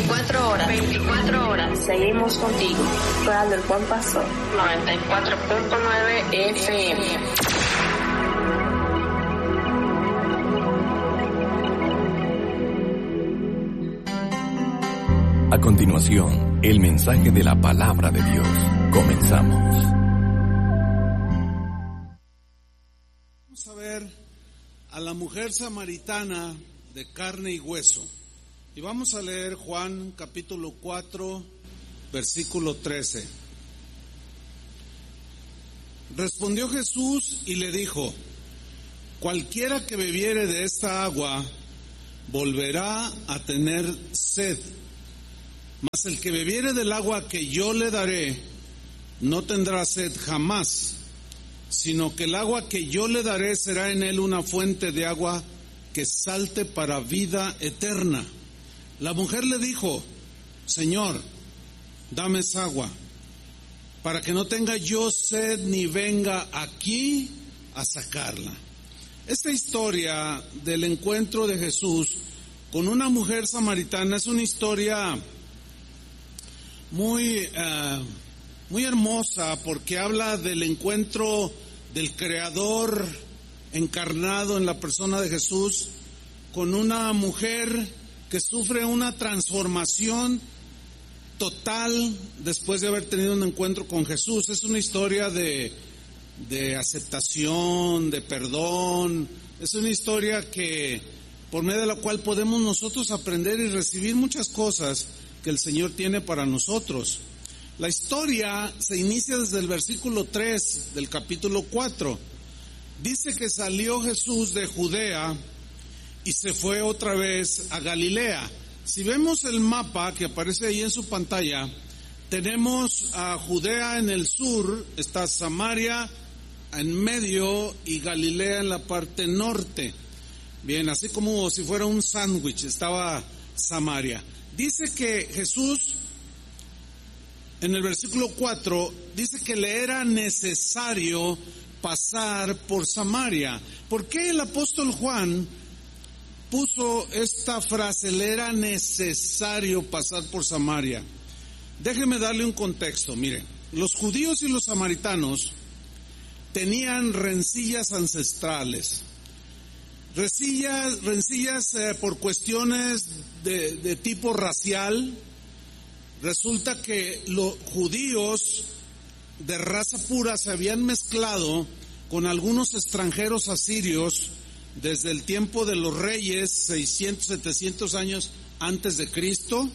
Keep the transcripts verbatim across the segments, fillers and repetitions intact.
veinticuatro horas. veinticuatro horas. Seguimos contigo. Coral del Buen Pastor. noventa y cuatro punto nueve F M. A continuación, el mensaje de la palabra de Dios. Comenzamos. Vamos a ver a la mujer samaritana de carne y hueso. Y vamos a leer Juan capítulo cuatro, versículo trece. Respondió Jesús y le dijo: cualquiera que bebiere de esta agua volverá a tener sed. Mas el que bebiere del agua que yo le daré no tendrá sed jamás, sino que el agua que yo le daré será en él una fuente de agua que salte para vida eterna. La mujer le dijo: Señor, dame esa agua, para que no tenga yo sed ni venga aquí a sacarla. Esta historia del encuentro de Jesús con una mujer samaritana es una historia muy, uh, muy hermosa, porque habla del encuentro del Creador encarnado en la persona de Jesús con una mujer que sufre una transformación total después de haber tenido un encuentro con Jesús. Es una historia de, de aceptación, de perdón. Es una historia que, por medio de la cual podemos nosotros aprender y recibir muchas cosas que el Señor tiene para nosotros. La historia se inicia desde el versículo tres del capítulo cuatro. Dice que salió Jesús de Judea y se fue otra vez a Galilea. Si vemos el mapa que aparece ahí en su pantalla, tenemos a Judea en el sur, está Samaria en medio y Galilea en la parte norte. Bien, así como si fuera un sándwich, estaba Samaria. Dice que Jesús, en el versículo cuatro, dice que le era necesario pasar por Samaria. ¿Por qué el apóstol Juan puso esta frase, le era necesario pasar por Samaria? Déjeme darle un contexto. Mire, los judíos y los samaritanos tenían rencillas ancestrales. Rencillas, rencillas eh, por cuestiones de, de tipo racial. Resulta que los judíos de raza pura se habían mezclado con algunos extranjeros asirios desde el tiempo de los reyes, seiscientos, setecientos años antes de Cristo,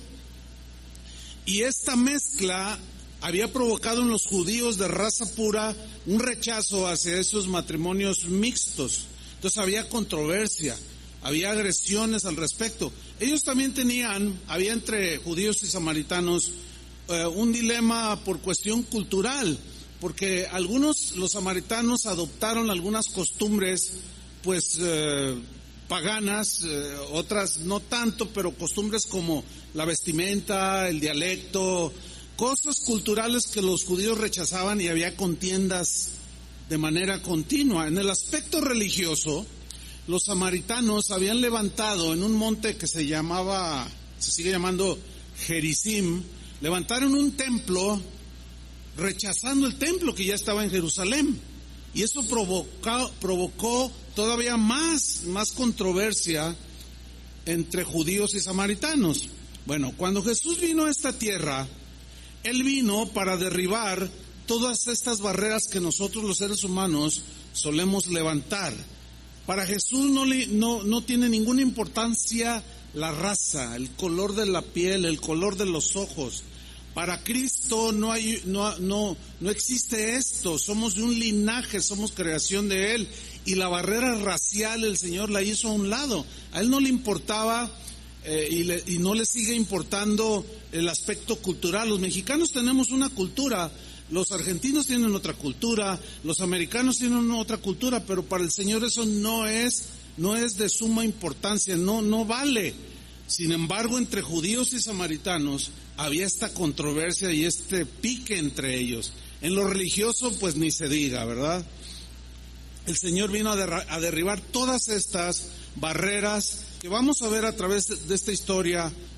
y esta mezcla había provocado en los judíos de raza pura un rechazo hacia esos matrimonios mixtos. Entonces había controversia, había agresiones al respecto. Ellos también tenían, había entre judíos y samaritanos eh, un dilema por cuestión cultural, porque algunos, los samaritanos, adoptaron algunas costumbres pues eh, paganas, eh, otras no tanto, pero costumbres como la vestimenta, el dialecto, cosas culturales que los judíos rechazaban, y había contiendas de manera continua. En el aspecto religioso, los samaritanos habían levantado en un monte que se llamaba, se sigue llamando Gerizim, levantaron un templo rechazando el templo que ya estaba en Jerusalén, y eso provocó, provocó todavía más, más controversia entre judíos y samaritanos. Bueno, cuando Jesús vino a esta tierra, Él vino para derribar todas estas barreras que nosotros los seres humanos solemos levantar. Para Jesús no, le, no, no tiene ninguna importancia la raza, el color de la piel, el color de los ojos. Para Cristo no hay, no, no, no existe esto. Somos de un linaje, somos creación de Él, y la barrera racial el Señor la hizo a un lado. A Él no le importaba eh, y, le, y no le sigue importando el aspecto cultural. Los mexicanos tenemos una cultura, los argentinos tienen otra cultura, los americanos tienen otra cultura, pero para el Señor eso no es, no es de suma importancia, no, no vale. Sin embargo, entre judíos y samaritanos había esta controversia y este pique entre ellos. En lo religioso, pues ni se diga, ¿verdad? El Señor vino a, derra- a derribar todas estas barreras que vamos a ver a través de esta historia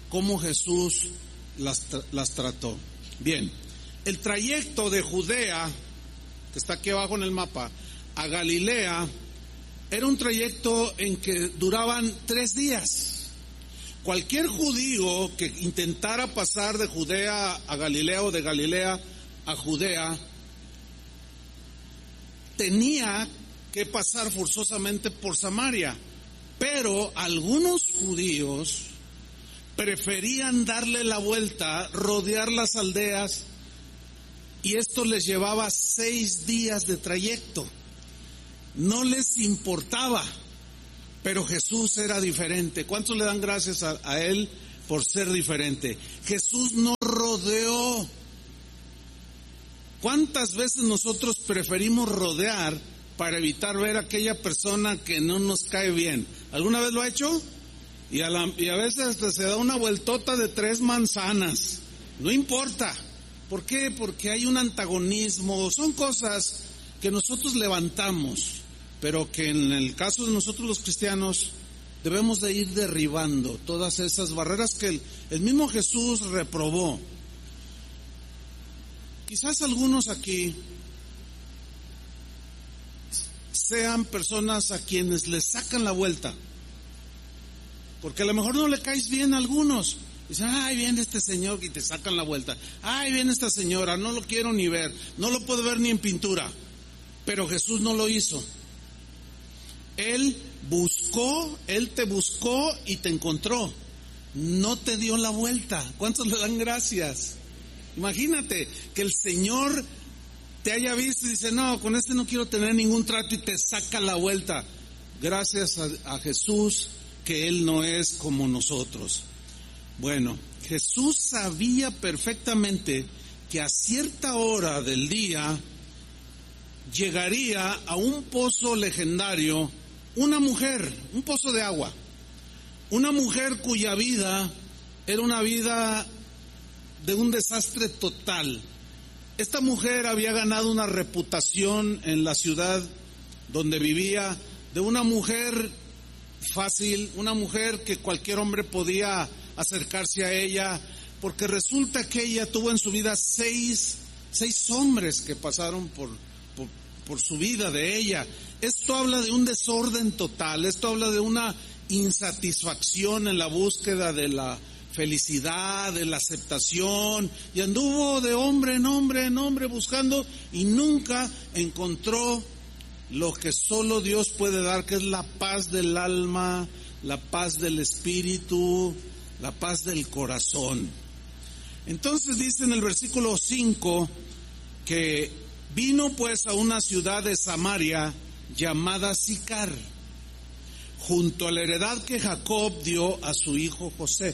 cómo Jesús las, las trató. Bien, el trayecto de Judea, que está aquí abajo en el mapa, a Galilea, era un trayecto en que duraban tres días. Cualquier judío que intentara pasar de Judea a Galilea o de Galilea a Judea tenía que pasar forzosamente por Samaria, pero algunos judíos preferían darle la vuelta, rodear las aldeas, y esto les llevaba seis días de trayecto. No les importaba, pero Jesús era diferente. ¿Cuántos le dan gracias a, a Él por ser diferente? Jesús no rodeó. ¿Cuántas veces nosotros preferimos rodear para evitar ver a aquella persona que no nos cae bien? ¿Alguna vez lo ha hecho? Y a, la, y a veces hasta se da una vueltota de tres manzanas. No importa. ¿Por qué? Porque hay un antagonismo. Son cosas que nosotros levantamos, pero que en el caso de nosotros los cristianos debemos de ir derribando todas esas barreras que el, el mismo Jesús reprobó. Quizás algunos aquí sean personas a quienes les sacan la vuelta, porque a lo mejor no le caes bien a algunos. Dicen, ay, viene este señor, y te sacan la vuelta. Ay, viene esta señora, no lo quiero ni ver, no lo puedo ver ni en pintura. Pero Jesús no lo hizo. Él buscó, Él te buscó y te encontró. No te dio la vuelta. ¿Cuántos le dan gracias? Imagínate que el Señor te haya visto y dice, no, con este no quiero tener ningún trato, y te saca la vuelta. Gracias a, a Jesús, que Él no es como nosotros. Bueno, Jesús sabía perfectamente que a cierta hora del día llegaría a un pozo legendario una mujer, un pozo de agua, una mujer cuya vida era una vida de un desastre total. Esta mujer había ganado una reputación en la ciudad donde vivía de una mujer fácil, una mujer que cualquier hombre podía acercarse a ella, porque resulta que ella tuvo en su vida seis, seis hombres que pasaron por, por, por su vida de ella. Esto habla de un desorden total, esto habla de una insatisfacción en la búsqueda de la felicidad, de la aceptación, y anduvo de hombre en hombre en hombre buscando, y nunca encontró lo que solo Dios puede dar, que es la paz del alma, la paz del espíritu, la paz del corazón. Entonces dice en el versículo cinco que vino pues a una ciudad de Samaria llamada Sicar, junto a la heredad que Jacob dio a su hijo José.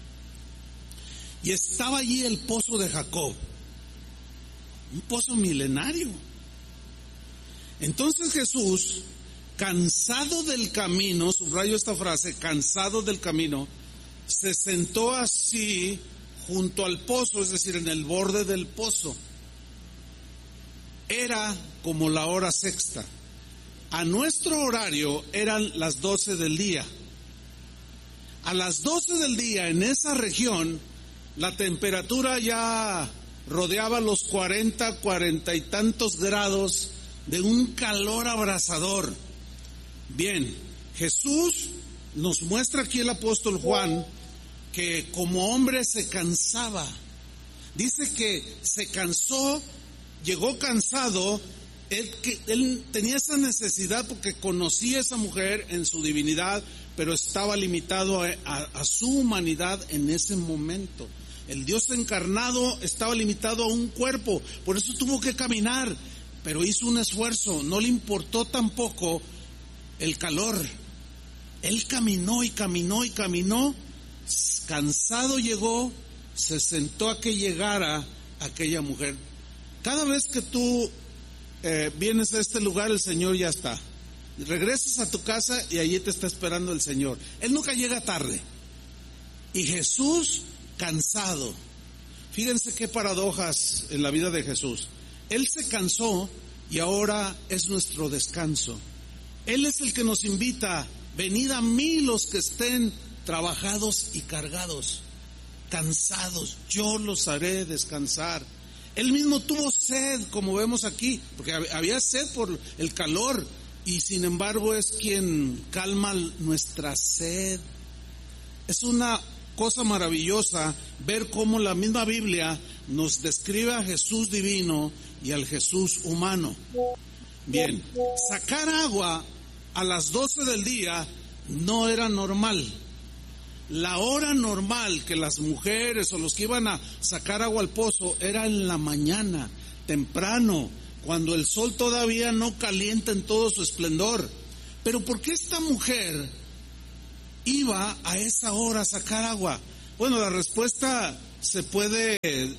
Y estaba allí el pozo de Jacob, un pozo milenario. Entonces Jesús, cansado del camino, subrayo esta frase, cansado del camino, se sentó así junto al pozo, es decir, en el borde del pozo. Era como la hora sexta. A nuestro horario eran las doce del día. A las doce del día en esa región, la temperatura ya rodeaba los cuarenta, cuarenta y tantos grados de un calor abrasador. Bien, Jesús nos muestra aquí el apóstol Juan que como hombre se cansaba. Dice que se cansó, llegó cansado. Él, que, él tenía esa necesidad porque conocía a esa mujer en su divinidad, pero estaba limitado a, a, a su humanidad en ese momento. El Dios encarnado estaba limitado a un cuerpo, por eso tuvo que caminar, pero hizo un esfuerzo, no le importó tampoco el calor. Él caminó y caminó y caminó, cansado llegó, se sentó a que llegara aquella mujer. Cada vez que tú eh, vienes a este lugar, el Señor ya está. Regresas a tu casa y allí te está esperando el Señor. Él nunca llega tarde. Y Jesús, cansado. Fíjense qué paradojas en la vida de Jesús. Él se cansó y ahora es nuestro descanso. Él es el que nos invita: venid a mí los que estén trabajados y cargados. cansados, yo los haré descansar. Él mismo tuvo sed, como vemos aquí, porque había sed por el calor, y sin embargo es quien calma nuestra sed. Es una cosa maravillosa ver cómo la misma Biblia nos describe a Jesús divino y al Jesús humano. Bien, sacar agua a las doce del día no era normal. La hora normal que las mujeres o los que iban a sacar agua al pozo era en la mañana, temprano, cuando el sol todavía no calienta en todo su esplendor. Pero ¿por qué esta mujer iba a esa hora a sacar agua? Bueno, la respuesta se puede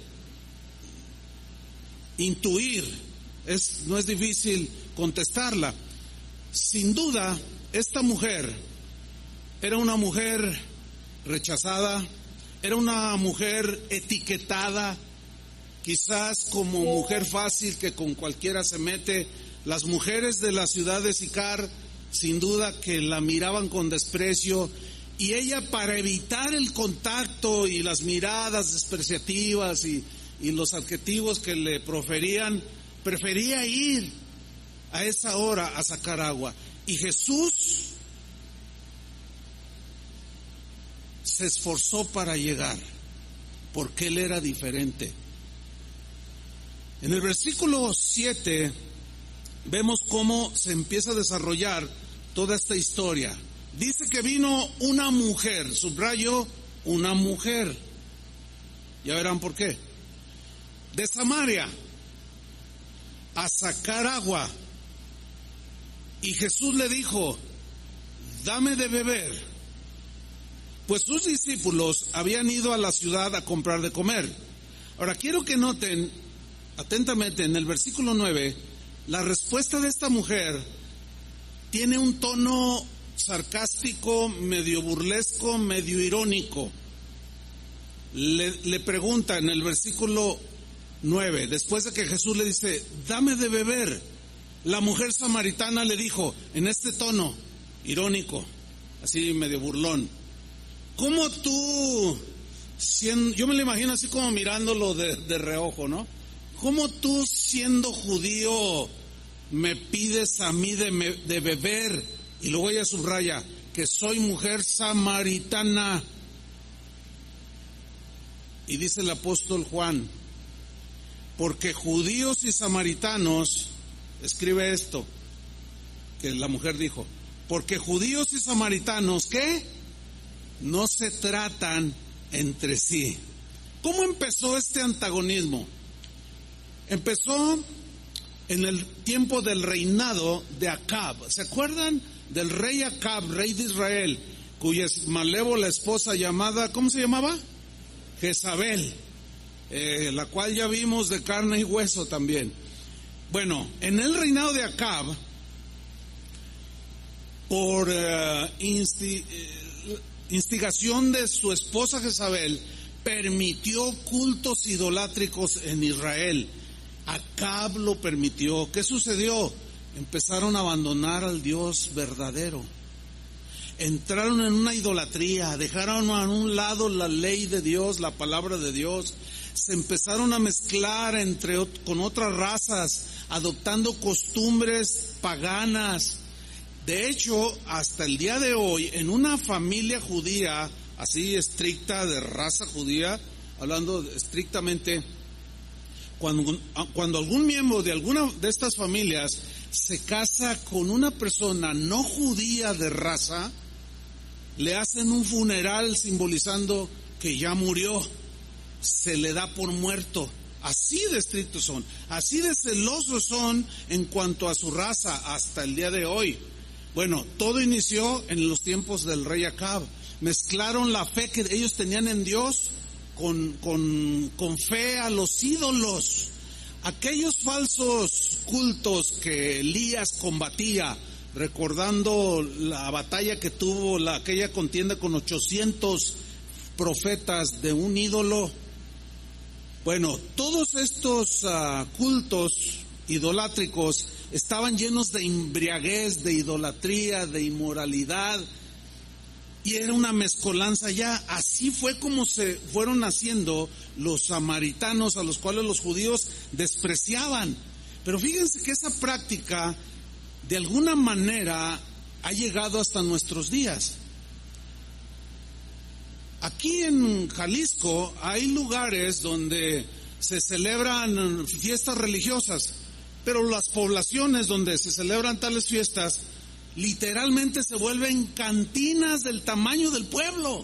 intuir, es, no es difícil contestarla. Sin duda, esta mujer era una mujer rechazada, era una mujer etiquetada, quizás como mujer fácil que con cualquiera se mete. Las mujeres de la ciudad de Sicar, sin duda que la miraban con desprecio, y ella, para evitar el contacto y las miradas despreciativas y, y los adjetivos que le proferían, prefería ir a esa hora a sacar agua. Y Jesús se esforzó para llegar, porque Él era diferente. En el versículo siete vemos cómo se empieza a desarrollar toda esta historia. Dice que vino una mujer, subrayo, una mujer. Ya verán por qué. De Samaria, a sacar agua. Y Jesús le dijo, dame de beber. Pues sus discípulos habían ido a la ciudad a comprar de comer. Ahora quiero que noten atentamente en el versículo nueve, la respuesta de esta mujer tiene un tono sarcástico, medio burlesco, medio irónico. Le, le pregunta en el versículo nueve, después de que Jesús le dice, dame de beber, la mujer samaritana le dijo, en este tono irónico, así medio burlón, ¿cómo tú, siendo, yo me lo imagino así como mirándolo de, de reojo, ¿no? ¿Cómo tú, siendo judío, me pides a mí de, me, de beber? Y luego ella subraya, que soy mujer samaritana. Y dice el apóstol Juan, porque judíos y samaritanos, escribe esto, que la mujer dijo, porque judíos y samaritanos, ¿qué? No se tratan entre sí. ¿Cómo empezó este antagonismo? Empezó en el tiempo del reinado de Acab. ¿Se acuerdan del rey Acab, rey de Israel, cuya malévola esposa llamada, ¿cómo se llamaba? Jezabel, eh, la cual ya vimos de carne y hueso también. Bueno, en el reinado de Acab, por uh, insti, uh, instigación de su esposa Jezabel, permitió cultos idolátricos en Israel. Acab lo permitió. ¿Qué sucedió? Empezaron a abandonar al Dios verdadero. Entraron en una idolatría, dejaron a un lado la ley de Dios, la palabra de Dios. Se empezaron a mezclar entre con otras razas, adoptando costumbres paganas. De hecho, hasta el día de hoy, en una familia judía, así estricta, de raza judía, hablando estrictamente, cuando, cuando algún miembro de alguna de estas familias se casa con una persona no judía de raza, le hacen un funeral simbolizando que ya murió, se le da por muerto. Así de estrictos son, así de celosos son en cuanto a su raza hasta el día de hoy. Bueno, todo inició en los tiempos del rey Acab. Mezclaron la fe que ellos tenían en Dios con, con, con fe a los ídolos. Aquellos falsos cultos que Elías combatía, recordando la batalla que tuvo, la, aquella contienda con ochocientos profetas de un ídolo. Bueno, todos estos uh, cultos idolátricos estaban llenos de embriaguez, de idolatría, de inmoralidad. y era una mezcolanza ya. Así fue como se fueron haciendo los samaritanos, a los cuales los judíos despreciaban. Pero fíjense que esa práctica de alguna manera ha llegado hasta nuestros días. Aquí en Jalisco hay lugares donde se celebran fiestas religiosas, pero las poblaciones donde se celebran tales fiestas literalmente se vuelven cantinas del tamaño del pueblo.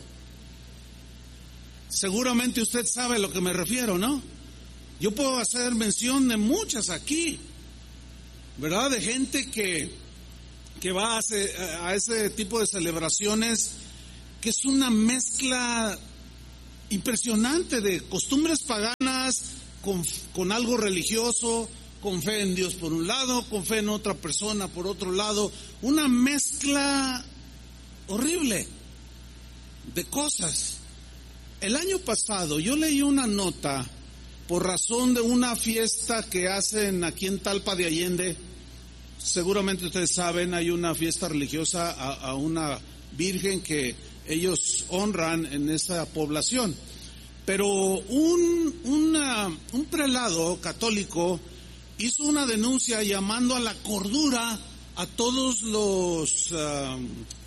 Seguramente usted sabe a lo que me refiero, ¿no? Yo puedo hacer mención de muchas aquí, ¿verdad? De gente que, que va a ese, a ese tipo de celebraciones, que es una mezcla impresionante de costumbres paganas con, con algo religioso, con fe en Dios por un lado, con fe en otra persona por otro lado, una mezcla horrible de cosas. El año pasado yo leí una nota por razón de una fiesta que hacen aquí en Talpa de Allende. Seguramente ustedes saben, hay una fiesta religiosa a, a una virgen que ellos honran en esa población. Pero un, una, un prelado católico hizo una denuncia llamando a la cordura a todos los uh,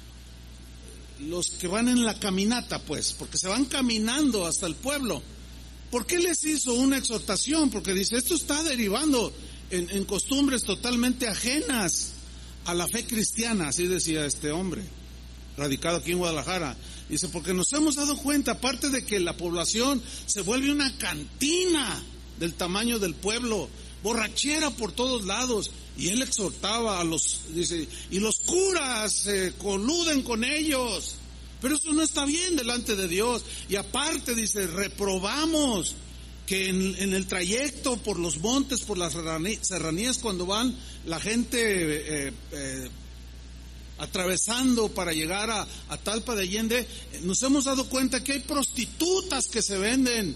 los que van en la caminata, pues, porque se van caminando hasta el pueblo. ¿Por qué les hizo una exhortación? Porque dice, esto está derivando en, en costumbres totalmente ajenas a la fe cristiana, así decía este hombre, radicado aquí en Guadalajara. Dice, porque nos hemos dado cuenta, aparte de que la población se vuelve una cantina del tamaño del pueblo, borrachera por todos lados, y él exhortaba a los, dice, y los curas se coluden con ellos, pero eso no está bien delante de Dios. Y aparte dice, reprobamos que en, en el trayecto por los montes, por las serranías, cuando van la gente eh, eh, atravesando para llegar a, a Talpa de Allende, nos hemos dado cuenta que hay prostitutas que se venden,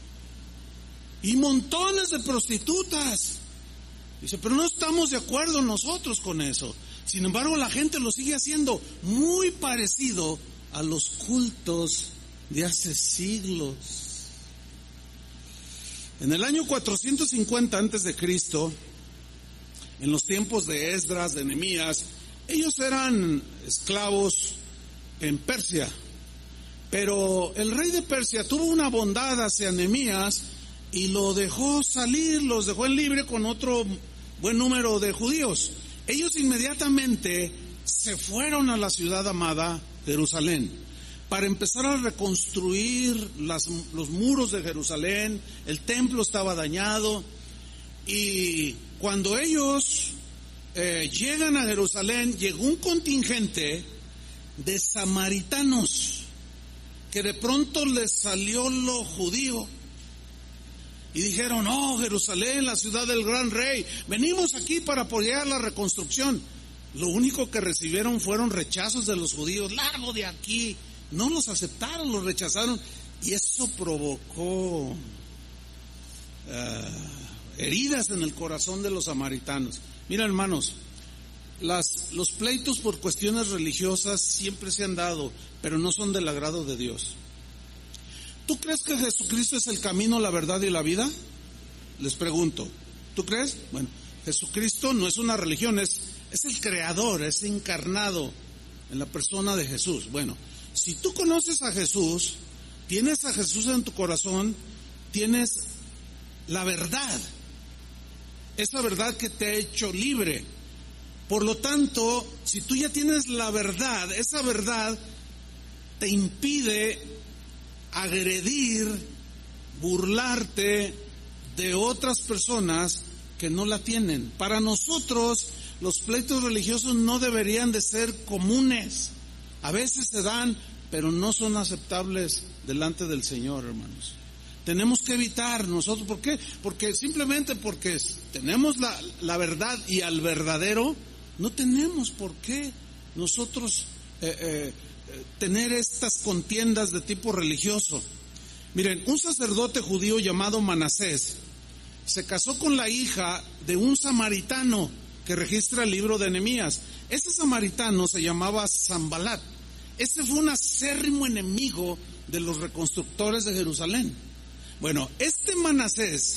y montones de prostitutas. Dice, pero no estamos de acuerdo nosotros con eso. Sin embargo, la gente lo sigue haciendo muy parecido a los cultos de hace siglos. En el año cuatrocientos cincuenta antes de Cristo, en los tiempos de Esdras, de Nehemías, ellos eran esclavos en Persia. Pero el rey de Persia tuvo una bondad hacia Nehemías y lo dejó salir, los dejó en libre con otro buen número de judíos. Ellos inmediatamente se fueron a la ciudad amada Jerusalén para empezar a reconstruir las, los muros de Jerusalén. El templo estaba dañado, y cuando ellos eh, llegan a Jerusalén, llegó un contingente de samaritanos que de pronto les salió lo judío. Y dijeron, oh, Jerusalén, la ciudad del gran rey, venimos aquí para apoyar la reconstrucción. Lo único que recibieron fueron rechazos de los judíos. Largo de aquí. No los aceptaron, los rechazaron. Y eso provocó uh, heridas en el corazón de los samaritanos. Mira, hermanos, las, los pleitos por cuestiones religiosas siempre se han dado, pero no son del agrado de Dios. ¿Tú crees que Jesucristo es el camino, la verdad y la vida? Les pregunto, ¿tú crees? Bueno, Jesucristo no es una religión, es, es el creador, es encarnado en la persona de Jesús. Bueno, si tú conoces a Jesús, tienes a Jesús en tu corazón, tienes la verdad, esa verdad que te ha hecho libre. Por lo tanto, si tú ya tienes la verdad, esa verdad te impide agredir, burlarte de otras personas que no la tienen. Para nosotros, los pleitos religiosos no deberían de ser comunes. A veces se dan, pero no son aceptables delante del Señor, hermanos. Tenemos que evitar nosotros, ¿por qué? Porque simplemente porque tenemos la, la verdad y al verdadero, no tenemos por qué nosotros eh, eh, tener estas contiendas de tipo religioso. Miren, un sacerdote judío llamado Manasés se casó con la hija de un samaritano que registra el libro de Nehemías. Ese samaritano se llamaba Sanbalat. Ese fue un acérrimo enemigo de los reconstructores de Jerusalén. Bueno, este Manasés,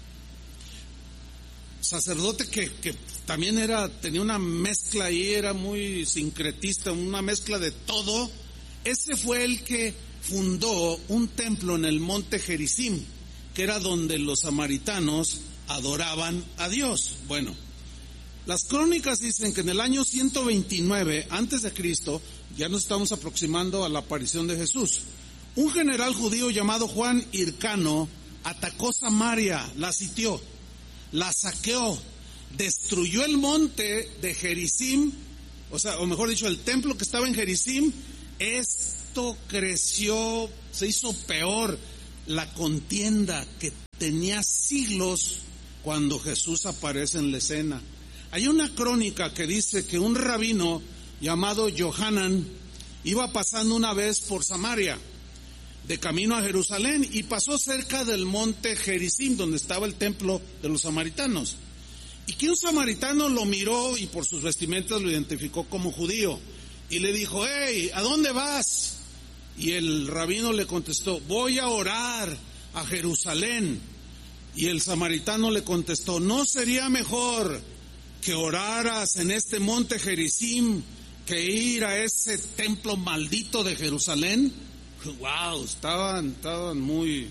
sacerdote que, que también era, tenía una mezcla ahí, era muy sincretista, una mezcla de todo, ese fue el que fundó un templo en el monte Gerizim, que era donde los samaritanos adoraban a Dios. Bueno, las crónicas dicen que en el año ciento veintinueve antes de Cristo, ya nos estamos aproximando a la aparición de Jesús, un general judío llamado Juan Hircano atacó Samaria, la sitió, la saqueó, destruyó el monte de Gerizim, o sea, o mejor dicho, el templo que estaba en Gerizim. Esto creció, se hizo peor, la contienda que tenía siglos cuando Jesús aparece en la escena. Hay una crónica que dice que un rabino llamado Johanan iba pasando una vez por Samaria, de camino a Jerusalén, y pasó cerca del monte Gerizim, donde estaba el templo de los samaritanos. Y que un samaritano lo miró y por sus vestimentas lo identificó como judío. Y le dijo, hey, ¿a dónde vas? Y el rabino le contestó, voy a orar a Jerusalén. Y el samaritano le contestó, ¿no sería mejor que oraras en este monte Gerizim que ir a ese templo maldito de Jerusalén? Wow, estaban, estaban muy,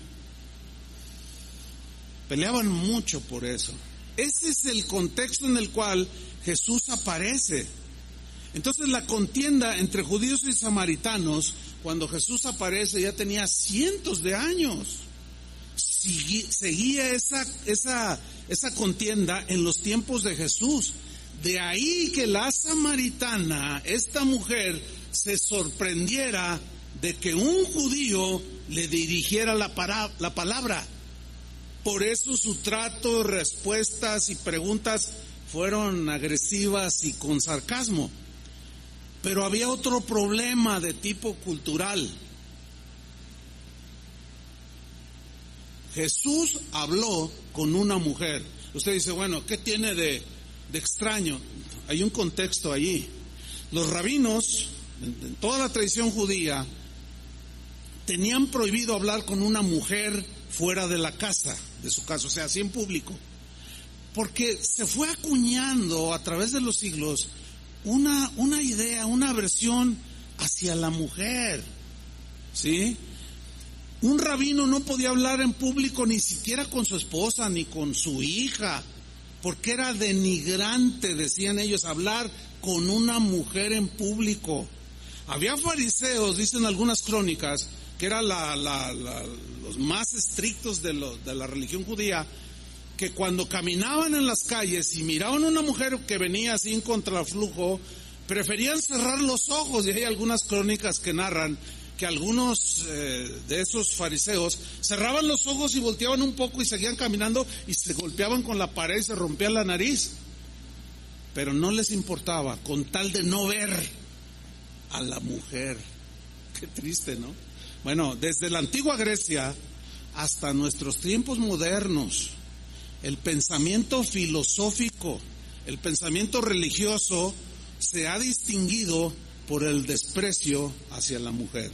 peleaban mucho por eso. Ese es el contexto en el cual Jesús aparece. Entonces la contienda entre judíos y samaritanos, cuando Jesús aparece, ya tenía cientos de años. Seguía esa, esa, esa contienda en los tiempos de Jesús. De ahí que la samaritana, esta mujer, se sorprendiera de que un judío le dirigiera la, para, la palabra. Por eso su trato, respuestas y preguntas fueron agresivas y con sarcasmo. Pero había otro problema de tipo cultural. Jesús habló con una mujer. Usted dice, bueno, ¿qué tiene de, de extraño? Hay un contexto allí. Los rabinos, en toda la tradición judía, tenían prohibido hablar con una mujer fuera de la casa, de su casa, o sea, así en público. Porque se fue acuñando a través de los siglos una, una idea, una aversión hacia la mujer, ¿sí? Un rabino no podía hablar en público ni siquiera con su esposa ni con su hija, porque era denigrante, decían ellos, hablar con una mujer en público. Había fariseos, dicen algunas crónicas, que eran la, la, la, los más estrictos de, lo, de la religión judía, que cuando caminaban en las calles y miraban a una mujer que venía así en contraflujo, preferían cerrar los ojos. Y hay algunas crónicas que narran que algunos eh, de esos fariseos cerraban los ojos y volteaban un poco y seguían caminando y se golpeaban con la pared y se rompían la nariz. Pero no les importaba, con tal de no ver a la mujer. Qué triste, ¿no? Bueno, desde la antigua Grecia hasta nuestros tiempos modernos, el pensamiento filosófico, el pensamiento religioso se ha distinguido por el desprecio hacia la mujer.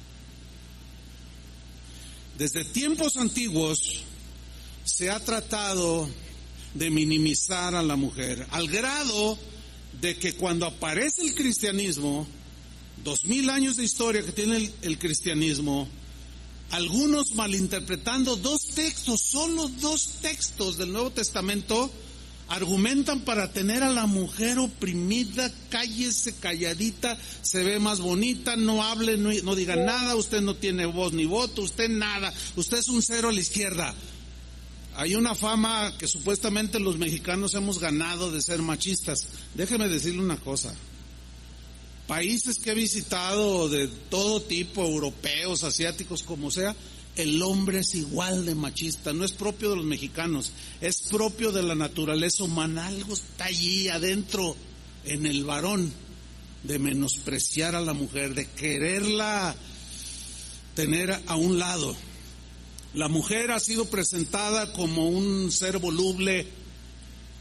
Desde tiempos antiguos se ha tratado de minimizar a la mujer, al grado de que cuando aparece el cristianismo, dos mil años de historia que tiene el, el cristianismo, algunos malinterpretando dos textos, solo dos textos del Nuevo Testamento, argumentan para tener a la mujer oprimida, cállese calladita, se ve más bonita, no hable, no, no diga nada, usted no tiene voz ni voto, usted nada, usted es un cero a la izquierda. Hay una fama que supuestamente los mexicanos hemos ganado de ser machistas. Déjeme decirle una cosa. Países que he visitado de todo tipo, europeos, asiáticos, como sea, el hombre es igual de machista. No es propio de los mexicanos, es propio de la naturaleza humana. Algo está allí adentro en el varón, de menospreciar a la mujer, de quererla tener a un lado. La mujer ha sido presentada como un ser voluble,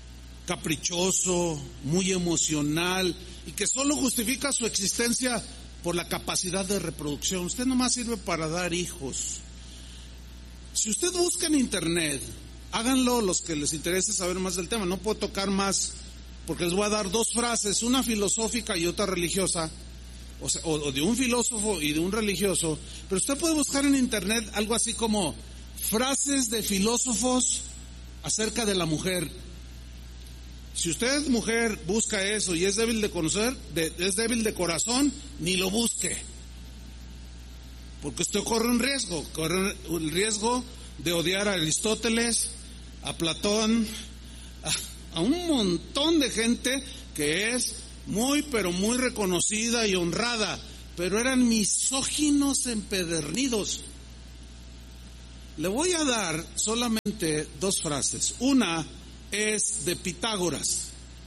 caprichoso, muy emocional, y que solo justifica su existencia por la capacidad de reproducción. Usted nomás sirve para dar hijos. Si usted busca en internet, háganlo los que les interese saber más del tema. No puedo tocar más porque les voy a dar dos frases, una filosófica y otra religiosa, o, sea, o, o de un filósofo y de un religioso. Pero usted puede buscar en internet algo así como frases de filósofos acerca de la mujer. Si usted, mujer, busca eso y es débil de conocer, de, es débil de corazón, ni lo busque. Porque usted corre un riesgo, corre el riesgo de odiar a Aristóteles, a Platón, a, a un montón de gente que es muy, pero muy reconocida y honrada, pero eran misóginos empedernidos. Le voy a dar solamente dos frases. Una es de Pitágoras.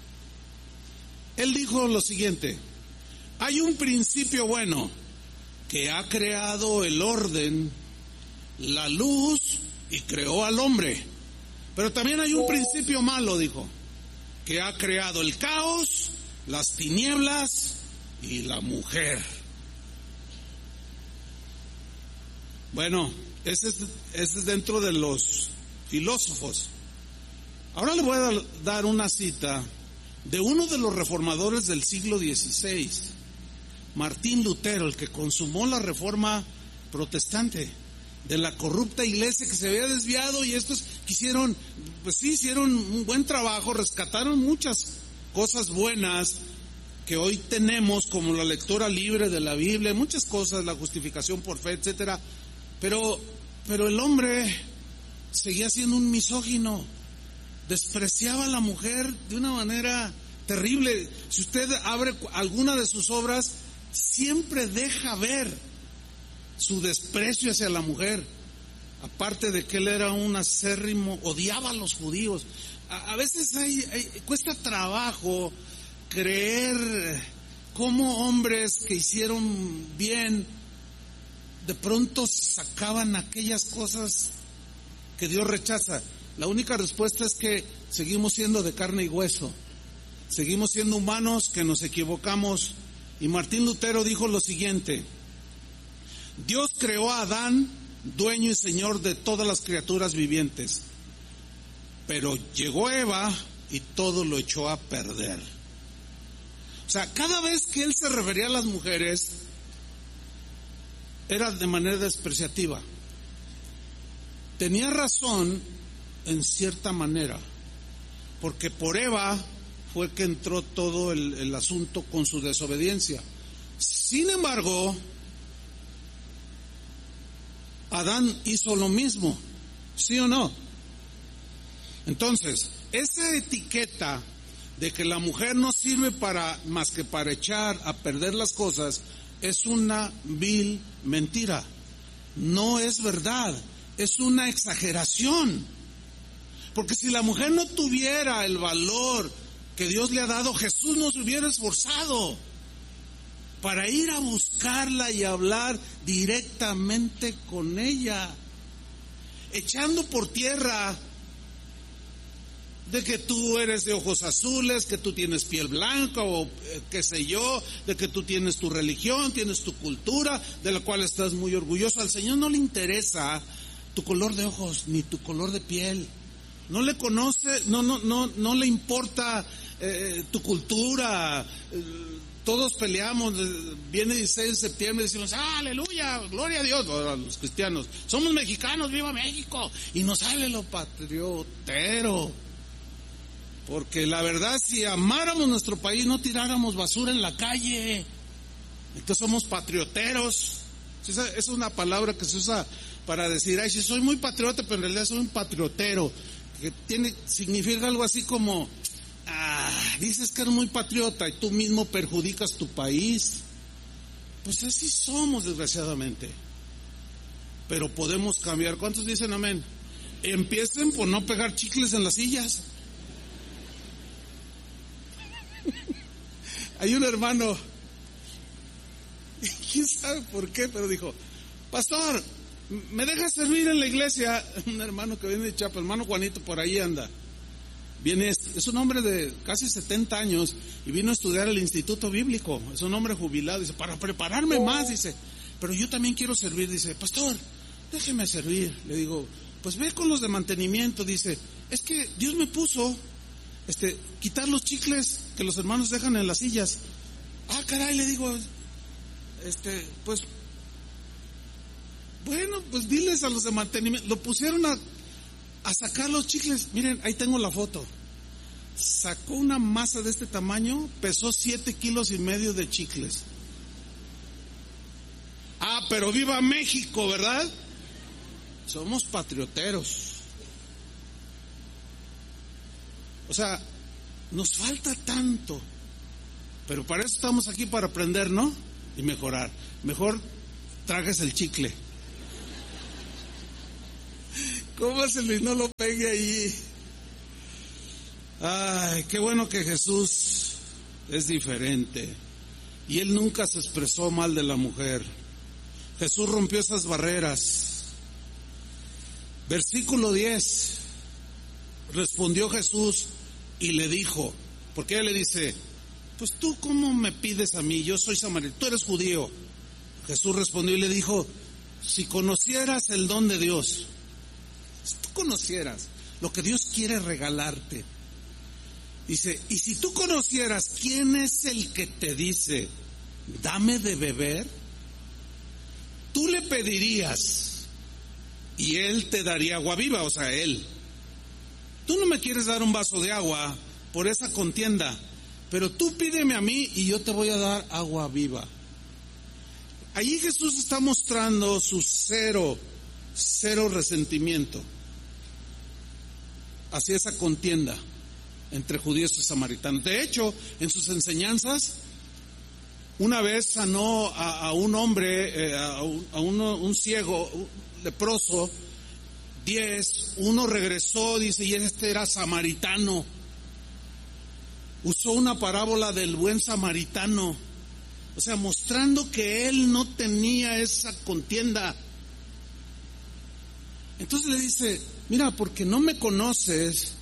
Él dijo lo siguiente: hay un principio bueno que ha creado el orden, la luz y creó al hombre. Pero también hay un principio malo, dijo, que ha creado el caos, las tinieblas y la mujer. Bueno, ese es, ese es dentro de los filósofos. Ahora le voy a dar una cita de uno de los reformadores del siglo dieciséis, Martín Lutero, el que consumó la reforma protestante de la corrupta iglesia que se había desviado, y estos quisieron, pues sí, hicieron un buen trabajo, rescataron muchas cosas buenas que hoy tenemos, como la lectura libre de la Biblia, muchas cosas, la justificación por fe, etcétera. Pero, pero el hombre seguía siendo un misógino, despreciaba a la mujer de una manera terrible. Si usted abre alguna de sus obras, siempre deja ver su desprecio hacia la mujer. Aparte de que él era un acérrimo, odiaba a los judíos. A, a veces hay, hay, cuesta trabajo creer cómo hombres que hicieron bien de pronto sacaban aquellas cosas que Dios rechaza. La única respuesta es que seguimos siendo de carne y hueso, seguimos siendo humanos que nos equivocamos. Y Martín Lutero dijo lo siguiente: Dios creó a Adán dueño y señor de todas las criaturas vivientes, pero llegó Eva y todo lo echó a perder. O sea, cada vez que él se refería a las mujeres era de manera despreciativa. Tenía razón en cierta manera, porque por Eva fue que entró todo el, el asunto con su desobediencia. Sin embargo, Adán hizo lo mismo, ¿sí o no? Entonces, esa etiqueta de que la mujer no sirve para más que para echar a perder las cosas es una vil mentira. No es verdad, es una exageración. Porque si la mujer no tuviera el valor que Dios le ha dado, Jesús no se hubiera esforzado para ir a buscarla y hablar directamente con ella, echando por tierra de que tú eres de ojos azules, que tú tienes piel blanca o eh, qué sé yo, de que tú tienes tu religión, tienes tu cultura, de la cual estás muy orgulloso. Al Señor no le interesa tu color de ojos ni tu color de piel. No le conoce, no, no, no, no le importa eh, tu cultura. Eh, todos peleamos, eh, viene dieciséis de septiembre y decimos, ¡ah, aleluya, gloria a Dios! A los cristianos, somos mexicanos, ¡viva México! Y nos sale lo patriotero. Porque la verdad, si amáramos nuestro país, no tiráramos basura en la calle. Entonces somos patrioteros. Esa es una palabra que se usa para decir, ay, si soy muy patriota, pero en realidad soy un patriotero, que tiene, significa algo así como, ah, dices que eres muy patriota y tú mismo perjudicas tu país. Pues así somos, desgraciadamente. Pero podemos cambiar. ¿Cuántos dicen amén? Empiecen por no pegar chicles en las sillas. Hay un hermano, quién sabe por qué, pero dijo, pastor, ¿me deja servir en la iglesia? Un hermano que viene de Chiapas, hermano Juanito, por ahí anda. Viene, es un hombre de casi setenta años y vino a estudiar al Instituto Bíblico. Es un hombre jubilado. Dice, para prepararme más, dice, pero yo también quiero servir. Dice, pastor, déjeme servir. Le digo, pues ve con los de mantenimiento. Dice, es que Dios me puso este quitar los chicles que los hermanos dejan en las sillas. Ah, caray, le digo, este, pues, bueno, pues diles a los de mantenimiento. Lo pusieron a, a sacar los chicles. Miren, ahí tengo la foto. Sacó una masa de este tamaño, pesó siete kilos y medio de chicles. Ah, pero viva México, ¿verdad? Somos patrioteros. O sea, nos falta tanto, pero para eso estamos aquí, para aprender, ¿no? Y mejorar. Mejor tragues el chicle. Cómaselo y no lo pegue ahí. Ay, qué bueno que Jesús es diferente. Y Él nunca se expresó mal de la mujer. Jesús rompió esas barreras. Versículo diez. Respondió Jesús y le dijo, porque ella le dice, pues tú cómo me pides a mí, yo soy samaritano, tú eres judío. Jesús respondió y le dijo, si conocieras el don de Dios, si tú conocieras lo que Dios quiere regalarte, dice, y si tú conocieras quién es el que te dice, dame de beber, tú le pedirías y él te daría agua viva, o sea, él. Tú no me quieres dar un vaso de agua por esa contienda, pero tú pídeme a mí y yo te voy a dar agua viva. Allí Jesús está mostrando su cero, cero resentimiento hacia esa contienda entre judíos y samaritanos. De hecho, en sus enseñanzas, una vez sanó a, a un hombre, eh, a, un, a uno, un ciego, un leproso. Diez, uno regresó, dice, y este era samaritano. Usó una parábola del buen samaritano, o sea, mostrando que él no tenía esa contienda. Entonces le dice, mira, porque no me conoces,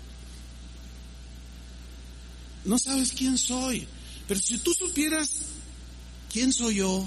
no sabes quién soy, pero si tú supieras quién soy yo,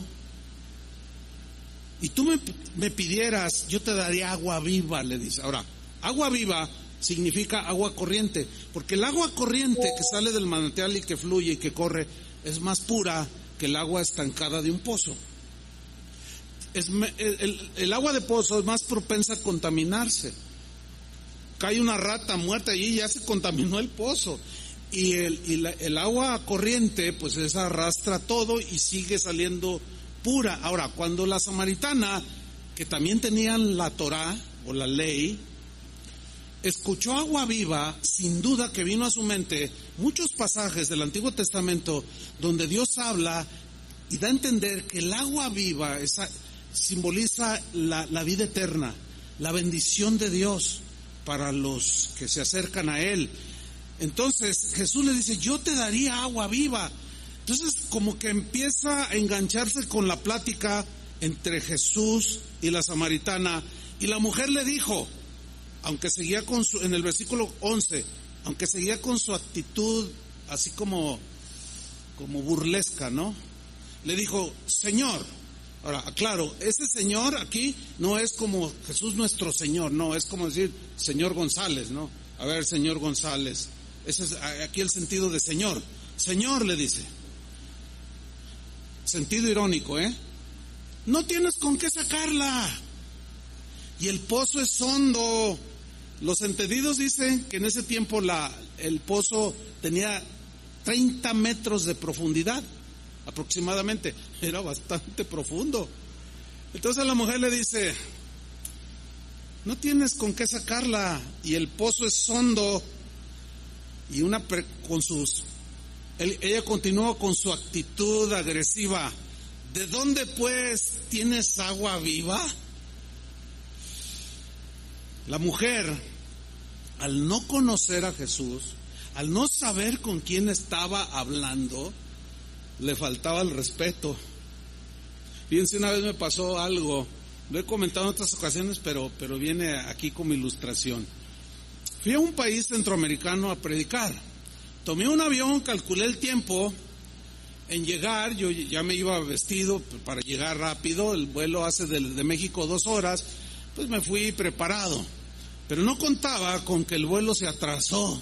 y tú me, me pidieras, yo te daría agua viva, le dice. Ahora, agua viva significa agua corriente, porque el agua corriente que sale del manantial y que fluye y que corre es más pura que el agua estancada de un pozo. Es, el, el, el agua de pozo es más propensa a contaminarse. Cae una rata muerta allí y ya se contaminó el pozo. Y el, y la, el agua corriente, pues esa arrastra todo y sigue saliendo pura. Ahora, cuando la samaritana, que también tenían la Torá o la ley, escuchó agua viva, sin duda que vino a su mente muchos pasajes del Antiguo Testamento donde Dios habla y da a entender que el agua viva esa, simboliza la, la vida eterna, la bendición de Dios para los que se acercan a Él. Entonces Jesús le dice, yo te daría agua viva. Entonces como que empieza a engancharse con la plática entre Jesús y la samaritana, y la mujer le dijo, aunque seguía con su, en el versículo once, aunque seguía con su actitud así como, como burlesca, ¿no? Le dijo, Señor. Ahora, claro, ese Señor aquí no es como Jesús nuestro Señor, no, es como decir Señor González, ¿no? A ver, Señor González, ese es aquí el sentido de Señor. Señor, le dice. Sentido irónico, ¿eh? No tienes con qué sacarla. Y el pozo es hondo. Los entendidos dicen que en ese tiempo la, el pozo tenía treinta metros de profundidad, aproximadamente. Era bastante profundo. Entonces la mujer le dice, no tienes con qué sacarla, y el pozo es hondo. Y una con sus ella continuó con su actitud agresiva. ¿De dónde pues tienes agua viva? La mujer, al no conocer a Jesús, al no saber con quién estaba hablando, le faltaba el respeto. Fíjense, una vez me pasó algo, lo he comentado en otras ocasiones, pero, pero viene aquí como ilustración. Fui a un país centroamericano a predicar. Tomé un avión, calculé el tiempo en llegar, yo ya me iba vestido para llegar rápido, el vuelo hace de, de México dos horas, pues me fui preparado. Pero no contaba con que el vuelo se atrasó.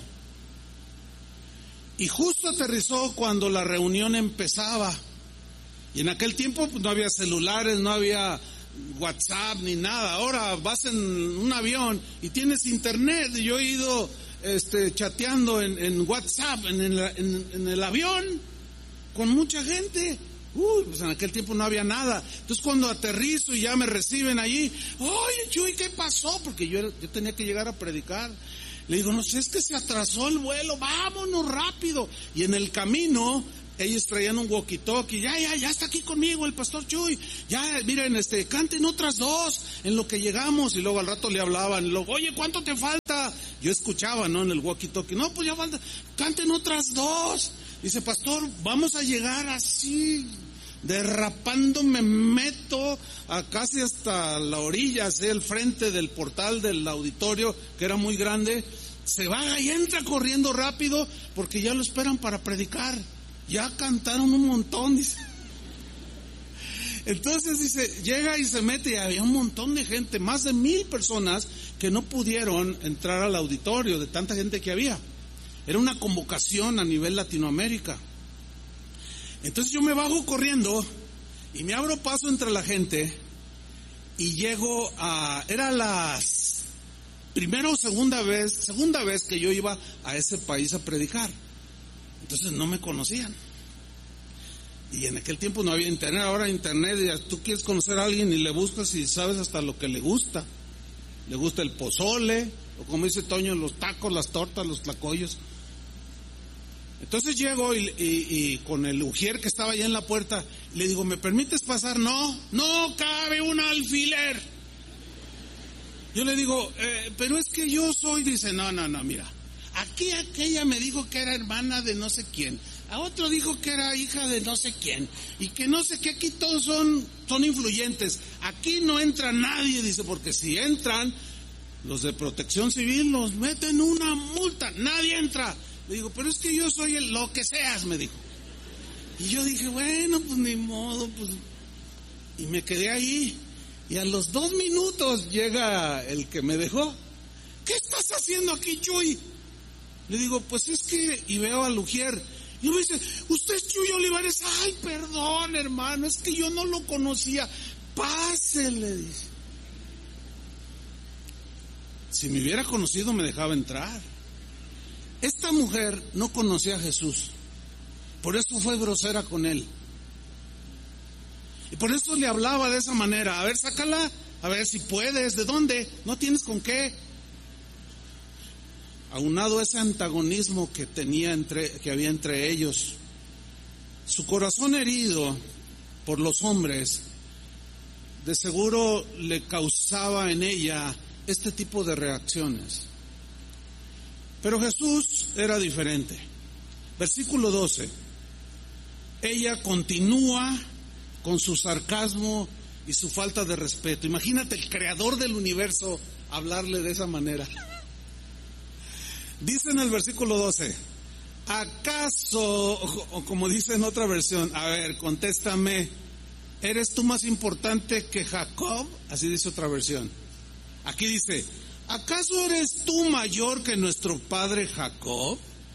Y justo aterrizó cuando la reunión empezaba. Y en aquel tiempo pues, no había celulares, no había WhatsApp ni nada. Ahora vas en un avión y tienes internet. Y yo he ido este, chateando en, en WhatsApp, en el, en, en el avión, con mucha gente. Uy, pues en aquel tiempo no había nada. Entonces cuando aterrizo y ya me reciben allí, oye Chuy, ¿qué pasó? Porque yo, yo tenía que llegar a predicar. Le digo, no sé, es que se atrasó el vuelo, vámonos rápido. Y en el camino, ellos traían un walkie-talkie, ya, ya, ya está aquí conmigo el pastor Chuy. Ya, miren, este, canten otras dos en lo que llegamos. Y luego al rato le hablaban, y luego, oye, ¿cuánto te falta? Yo escuchaba, ¿no? En el walkie-talkie, no, pues ya falta, canten otras dos. Dice, pastor, vamos a llegar así, derrapando, me meto a casi hasta la orilla, hacia el frente del portal del auditorio, que era muy grande. Se va y entra corriendo rápido, porque ya lo esperan para predicar. Ya cantaron un montón, dice. Entonces dice, llega y se mete, y había un montón de gente, más de mil personas que no pudieron entrar al auditorio de tanta gente que había. Era una convocación a nivel Latinoamérica. Entonces yo me bajo corriendo y me abro paso entre la gente y llego a, era las primera o segunda vez, segunda vez que yo iba a ese país a predicar. Entonces no me conocían. Y en aquel tiempo no había internet, ahora internet, y tú quieres conocer a alguien y le buscas y sabes hasta lo que le gusta. Le gusta el pozole, o como dice Toño, los tacos, las tortas, los tlacoyos. Entonces llego y, y, y con el ujier que estaba allá en la puerta, le digo, ¿me permites pasar? No, no cabe un alfiler. Yo le digo, eh, pero es que yo soy, dice, no, no, no, mira, aquí aquella me dijo que era hermana de no sé quién, a otro dijo que era hija de no sé quién, y que no sé qué, aquí todos son, son influyentes, aquí no entra nadie, dice, porque si entran, los de protección civil nos meten una multa, nadie entra. Le digo, pero es que yo soy el lo que seas, me dijo. Y yo dije, bueno, pues ni modo, pues. Y me quedé ahí. Y a los dos minutos llega el que me dejó. ¿Qué estás haciendo aquí, Chuy? Le digo, pues es que, y veo al ujier. Y me dice, ¿usted es Chuy Olivares? Ay, perdón, hermano, es que yo no lo conocía. Pásele, dice. Si me hubiera conocido, me dejaba entrar. Esta mujer no conocía a Jesús, por eso fue grosera con él. Y por eso le hablaba de esa manera. A ver, sácala, a ver si puedes, ¿de dónde? ¿No tienes con qué? Aunado ese antagonismo que tenía entre, que había entre ellos, su corazón herido por los hombres, de seguro le causaba en ella este tipo de reacciones. Pero Jesús era diferente. Versículo doce. Ella continúa con su sarcasmo y su falta de respeto. Imagínate el creador del universo hablarle de esa manera. Dice en el versículo doce, ¿acaso, o como dice en otra versión, a ver, contéstame, ¿eres tú más importante que Jacob? Así dice otra versión. Aquí dice, ¿acaso eres tú mayor que nuestro padre Jacob?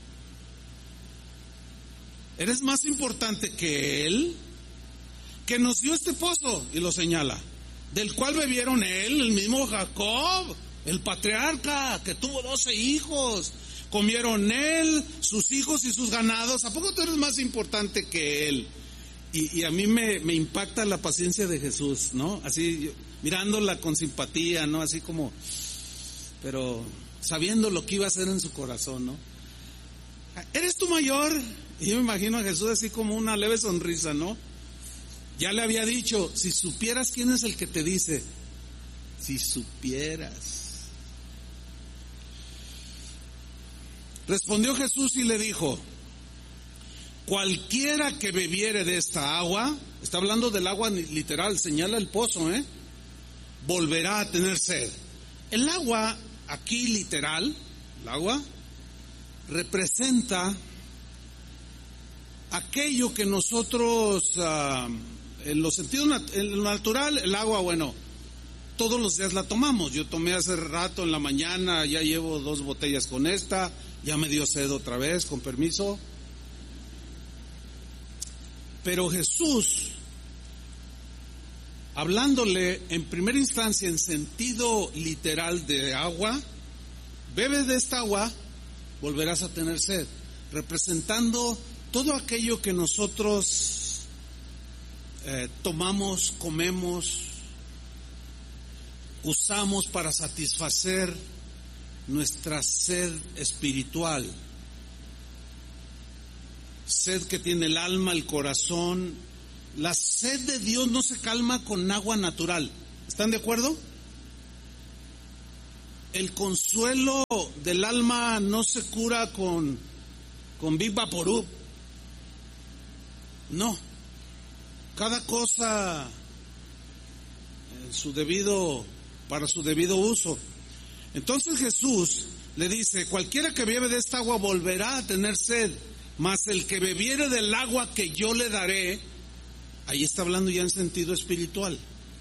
¿Eres más importante que él? Que nos dio este pozo, y lo señala, del cual bebieron él, el mismo Jacob, el patriarca, que tuvo doce hijos. Comieron él, sus hijos y sus ganados. ¿A poco tú eres más importante que él? Y, y a mí me, me impacta la paciencia de Jesús, ¿no? Así, yo, mirándola con simpatía, ¿no? Así como... pero sabiendo lo que iba a hacer en su corazón, ¿no? ¿Eres tú mayor? Y yo me imagino a Jesús así como una leve sonrisa, ¿no? Ya le había dicho, si supieras quién es el que te dice, si supieras. Respondió Jesús y le dijo, cualquiera que bebiere de esta agua, está hablando del agua literal, señala el pozo, ¿eh? Volverá a tener sed. El agua aquí literal, el agua, representa aquello que nosotros, uh, en los sentidos, nat- en lo natural, el agua, bueno, todos los días la tomamos. Yo tomé hace rato en la mañana, ya llevo dos botellas con esta, ya me dio sed otra vez, con permiso. Pero Jesús, hablándole en primera instancia en sentido literal de agua, bebe de esta agua, volverás a tener sed, representando todo aquello que nosotros eh, tomamos, comemos, usamos para satisfacer nuestra sed espiritual, sed que tiene el alma, el corazón. La sed de Dios no se calma con agua natural. ¿Están de acuerdo? El consuelo del alma no se cura con, con Big Vaporub. No. Cada cosa en su debido, para su debido uso. Entonces Jesús le dice, cualquiera que bebe de esta agua volverá a tener sed, mas el que bebiere del agua que yo le daré, ahí está hablando ya en sentido espiritual,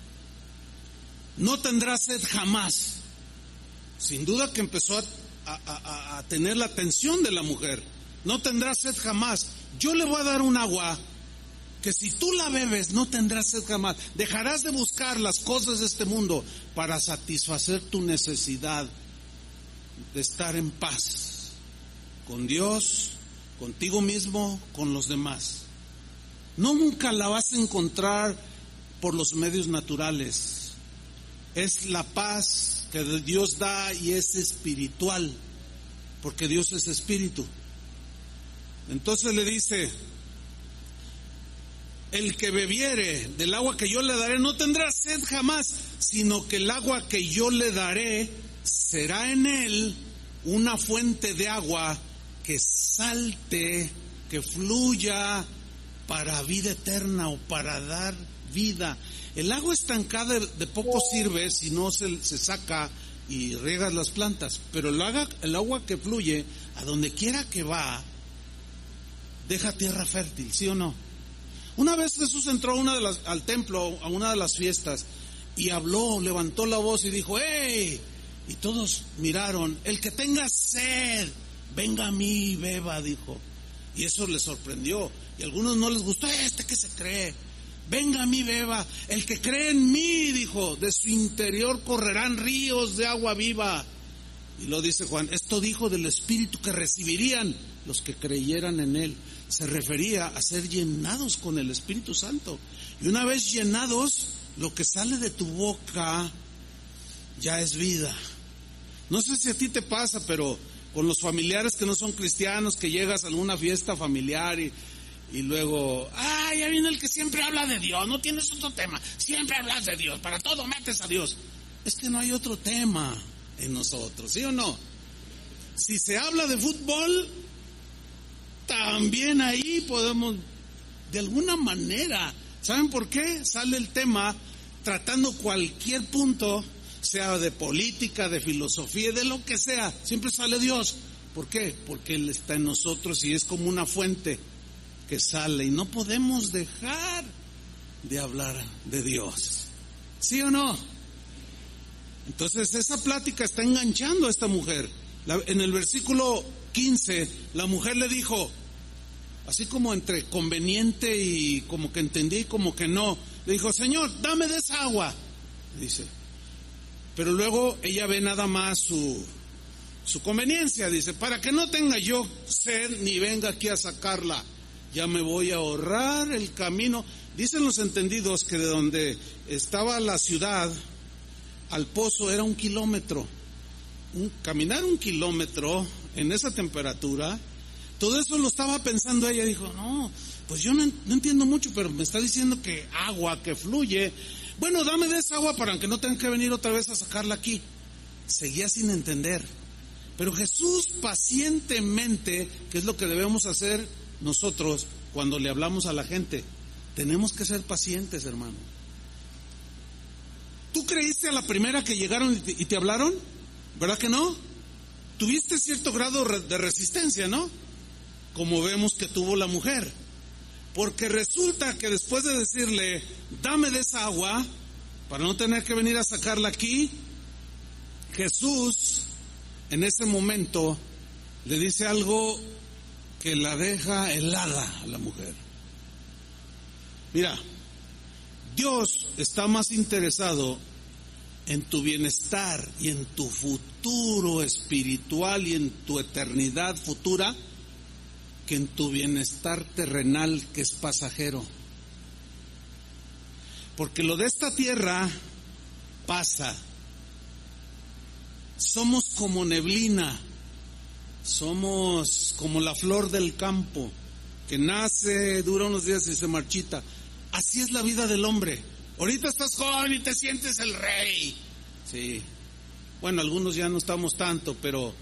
no tendrá sed jamás. Sin duda que empezó a, a, a, a tener la atención de la mujer. No tendrá sed jamás. Yo le voy a dar un agua que si tú la bebes no tendrás sed jamás. Dejarás de buscar las cosas de este mundo para satisfacer tu necesidad de estar en paz con Dios, contigo mismo, con los demás. No, nunca la vas a encontrar por los medios naturales. Es la paz que Dios da y es espiritual, porque Dios es espíritu. Entonces le dice, el que bebiere del agua que yo le daré no tendrá sed jamás, sino que el agua que yo le daré será en él una fuente de agua que salte, que fluya para vida eterna o para dar vida. El agua estancada de poco sirve si no se, se saca y riegas las plantas, pero el agua, el agua que fluye a donde quiera que va deja tierra fértil, ¿sí o no? Una vez Jesús entró a una de las, al templo, a una de las fiestas, y habló, levantó la voz y dijo, ¡hey! Y todos miraron, el que tenga sed, venga a mí y beba, dijo. Y eso les sorprendió. Y a algunos no les gustó, este que se cree. Venga a mí, beba. El que cree en mí, dijo, de su interior correrán ríos de agua viva. Y lo dice Juan, esto dijo del Espíritu que recibirían los que creyeran en él. Se refería a ser llenados con el Espíritu Santo. Y una vez llenados, lo que sale de tu boca ya es vida. No sé si a ti te pasa, pero con los familiares que no son cristianos, que llegas a alguna fiesta familiar y, y luego, ah, ya viene el que siempre habla de Dios, no tienes otro tema, siempre hablas de Dios, para todo metes a Dios. Es que no hay otro tema en nosotros, ¿sí o no? Si se habla de fútbol, también ahí podemos, de alguna manera, ¿saben por qué? Sale el tema tratando cualquier punto, sea de política, de filosofía, de lo que sea, siempre sale Dios. ¿Por qué? Porque Él está en nosotros y es como una fuente que sale y no podemos dejar de hablar de Dios. ¿Sí o no? Entonces esa plática está enganchando a esta mujer. La, en el versículo quince, la mujer le dijo, así como entre conveniente y como que entendí y como que no, le dijo, Señor, dame de esa agua, dice. Pero luego ella ve nada más su, su conveniencia, dice, para que no tenga yo sed ni venga aquí a sacarla, ya me voy a ahorrar el camino. Dicen los entendidos que de donde estaba la ciudad al pozo era un kilómetro. Un, caminar un kilómetro en esa temperatura, todo eso lo estaba pensando ella. Dijo, no, pues yo no, no entiendo mucho, pero me está diciendo que agua que fluye. Bueno, dame de esa agua para que no tenga que venir otra vez a sacarla aquí. Seguía sin entender. Pero Jesús pacientemente, que es lo que debemos hacer nosotros cuando le hablamos a la gente, tenemos que ser pacientes, hermano. ¿Tú creíste a la primera que llegaron y te, y te hablaron? ¿Verdad que no? tuviste cierto grado de resistencia, ¿no? Como vemos que tuvo la mujer. Porque resulta que después de decirle, dame de esa agua, para no tener que venir a sacarla aquí, Jesús en ese momento le dice algo que la deja helada a la mujer. Mira, Dios está más interesado en tu bienestar y en tu futuro espiritual y en tu eternidad futura que en tu bienestar terrenal, que es pasajero. Porque lo de esta tierra pasa. Somos como neblina, somos como la flor del campo, que nace, dura unos días y se marchita. Así es la vida del hombre. Ahorita estás joven y te sientes el rey. Sí. Bueno, algunos ya no estamos tanto, pero